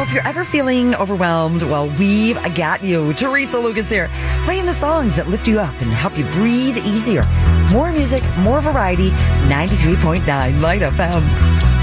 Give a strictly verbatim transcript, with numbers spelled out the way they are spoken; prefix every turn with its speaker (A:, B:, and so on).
A: if you're ever feeling overwhelmed, well, we've got you. Teresa Lucas here, playing the songs that lift you up and help you breathe easier. More music, more variety, ninety-three point nine Light F M.